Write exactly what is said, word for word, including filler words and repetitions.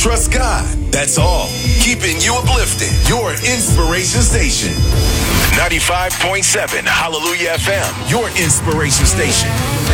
trust God. That's all. Keeping you uplifted. Your inspiration station. ninety-five point seven Hallelujah F M. Your inspiration station.